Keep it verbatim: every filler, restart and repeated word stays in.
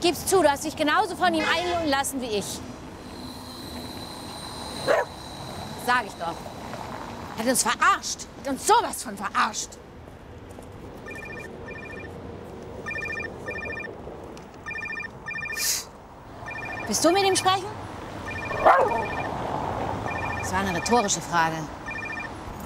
Gib's zu, du hast dich genauso von ihm einlullen lassen wie ich. Sag ich doch. Hat uns verarscht. Hat uns sowas von verarscht. Willst du mit ihm sprechen? Das war eine rhetorische Frage.